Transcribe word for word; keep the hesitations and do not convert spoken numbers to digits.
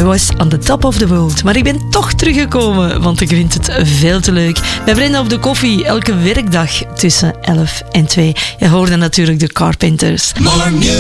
I was on the top of the world. Maar ik ben toch teruggekomen, want ik vind het veel te leuk. Bij Brenda op de koffie, elke werkdag tussen elf en twee. Je hoorde natuurlijk de Carpenters. More music.